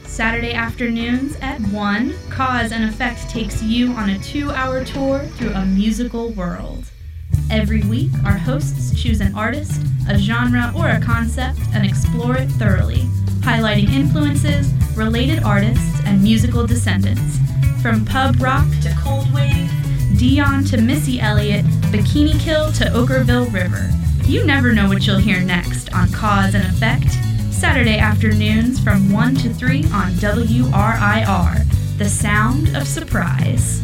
Saturday afternoons at 1, Cause and Effect takes you on a 2-hour tour through a musical world. Every week, our hosts choose an artist, a genre, or a concept and explore it thoroughly, highlighting influences, related artists, and musical descendants. From pub rock to cold wave, Dion to Missy Elliott, Bikini Kill to Okkerville River. You never know what you'll hear next on Cause and Effect, Saturday afternoons from 1 to 3 on WRIR, the sound of surprise.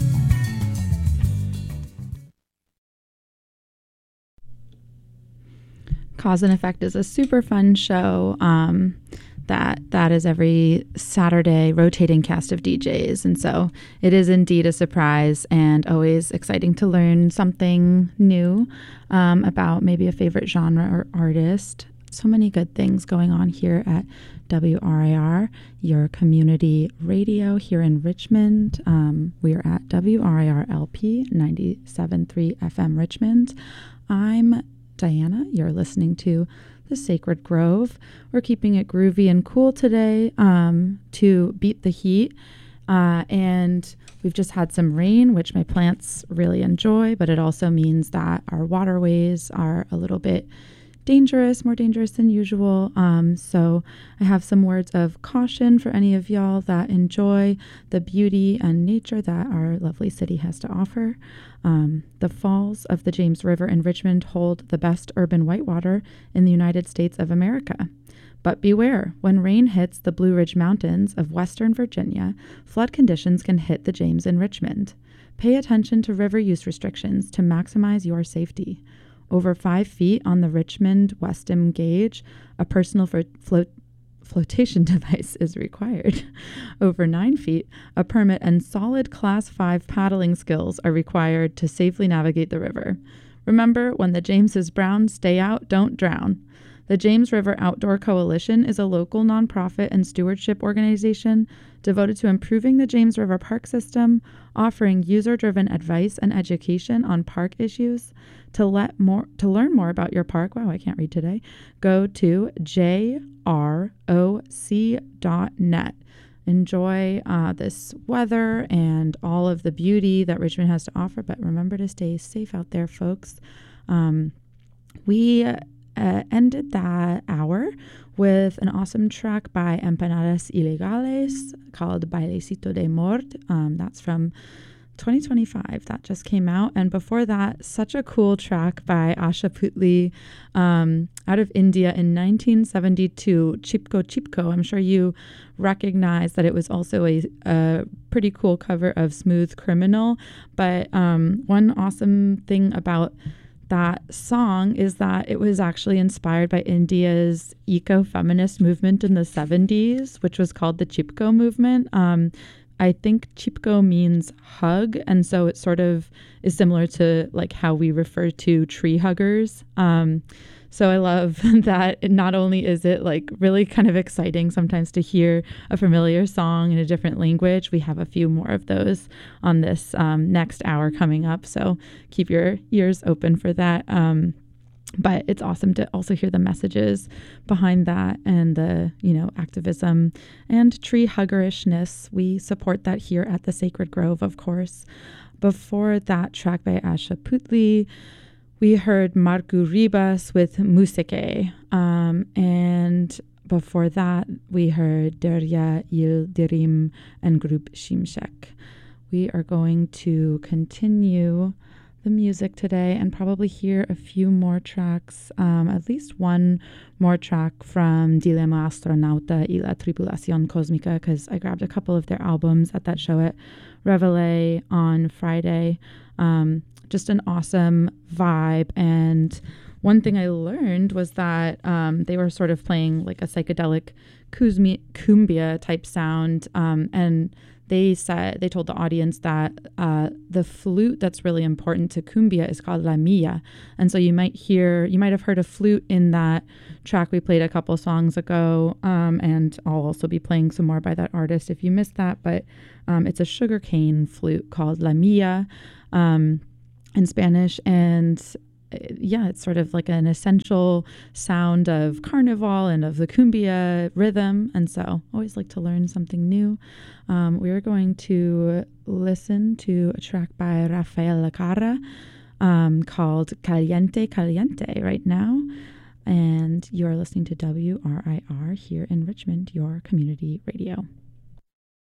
Cause and Effect is a super fun show that is every Saturday, rotating cast of DJs. And so it is indeed a surprise and always exciting to learn something new about maybe a favorite genre or artist. So many good things going on here at WRIR, your community radio here in Richmond. We are at WRIR LP 97.3 FM Richmond. I'm Diana. You're listening to The Sacred Grove. We're keeping it groovy and cool today to beat the heat. And we've just had some rain, which my plants really enjoy, but it also means that our waterways are a little bit more dangerous than usual. So I have some words of caution for any of y'all that enjoy the beauty and nature that our lovely city has to offer. The falls of the James River in Richmond hold the best urban whitewater in the United States of America. But beware, when rain hits the Blue Ridge Mountains of Western Virginia, flood conditions can hit the James in Richmond. Pay attention to river use restrictions to maximize your safety. Over 5 feet on the Richmond Westham gauge, a personal flotation device is required. Over 9 feet, a permit and solid Class 5 paddling skills are required to safely navigate the river. Remember, when the James is brown, stay out, don't drown. The James River Outdoor Coalition is a local nonprofit and stewardship organization devoted to improving the James River Park system, offering user-driven advice and education on park issues. To learn more about your park, wow, I can't read today, go to jroc.net. Enjoy this weather and all of the beauty that Richmond has to offer, but remember to stay safe out there, folks. We ended that hour with an awesome track by Empanadas Ilegales called Bailecito de Mort. That's from 2025. That just came out. And before that, such a cool track by Asha Putli out of India in 1972, Chipko Chipko. I'm sure you recognize that it was also a pretty cool cover of Smooth Criminal. But one awesome thing about that song is that it was actually inspired by India's eco-feminist movement in the 70s, which was called the Chipko movement. I think Chipko means hug, and so it sort of is similar to like how we refer to tree huggers. So I love that not only is it like really kind of exciting sometimes to hear a familiar song in a different language, we have a few more of those on this next hour coming up. So keep your ears open for that. But it's awesome to also hear the messages behind that and the, activism and tree huggerishness. We support that here at the Sacred Grove, of course. Before that track by Asha Putli, we heard Marco Ribas with Musique. And before that, we heard Derya Yildirim and Group Shimshek. We are going to continue the music today and probably hear a few more tracks, at least one more track from Dilema Astronauta y la Tripulación Cósmica, because I grabbed a couple of their albums at that show at Reveille on Friday. Just an awesome vibe. And one thing I learned was that they were sort of playing like a psychedelic cumbia type sound, and they told the audience that the flute that's really important to cumbia is called la milla. And so you might have heard a flute in that track we played a couple songs ago. And I'll also be playing some more by that artist if you missed that. But it's a sugarcane flute called la milla in Spanish. And it's sort of like an essential sound of Carnival and of the cumbia rhythm. And so always like to learn something new. We are going to listen to a track by Rafael Lacarra called Caliente Caliente right now. And you're listening to WRIR here in Richmond, your community radio.